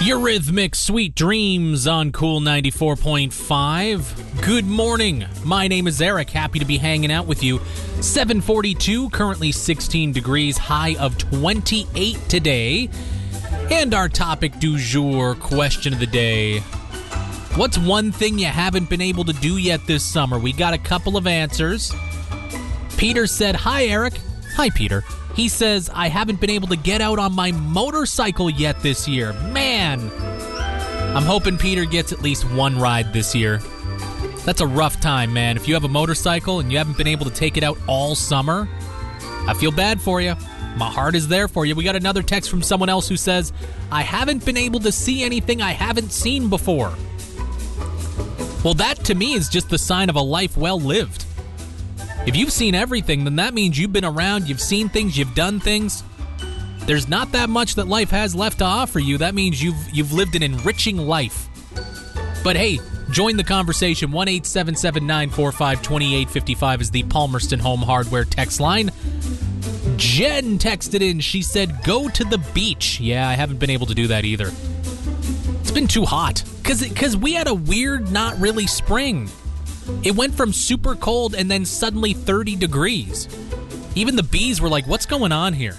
Eurythmics Sweet Dreams on Cool 94.5. Good morning. My name is Eric. Happy to be hanging out with you. 7:42, currently 16 degrees, high of 28 today. And our topic du jour, question of the day. What's one thing you haven't been able to do yet this summer? We got a couple of answers. Peter said, "Hi, Eric." Hi, Peter. He says, "I haven't been able to get out on my motorcycle yet this year." Man, I'm hoping Peter gets at least one ride this year. That's a rough time, man. If you have a motorcycle and you haven't been able to take it out all summer, I feel bad for you. My heart is there for you. We got another text from someone else who says, "I haven't been able to see anything I haven't seen before." Well, that to me is just the sign of a life well lived. If you've seen everything, then that means you've been around, you've seen things, you've done things. There's not that much that life has left to offer you. That means you've lived an enriching life. But hey, join the conversation. 1-877-945-2855 is the Palmerston Home Hardware text line. Jen texted in. She said, "Go to the beach." Yeah, I haven't been able to do that either. It's been too hot. Because we had a weird, not really spring. It went from super cold and then suddenly 30 degrees. Even the bees were like, what's going on here?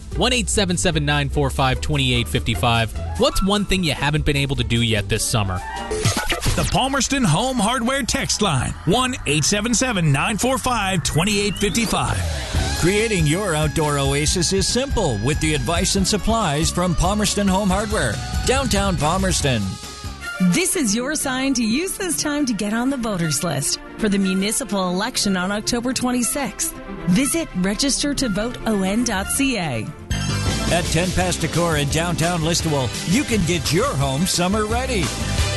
1-877-945-2855. What's one thing you haven't been able to do yet this summer? The Palmerston Home Hardware text line. 1-877-945-2855. Creating your outdoor oasis is simple with the advice and supplies from Palmerston Home Hardware, downtown Palmerston. This is your sign to use this time to get on the voters list for the municipal election on October 26th. Visit registertovoteon.ca. At 10 Pasticor in downtown Listowel, you can get your home summer ready.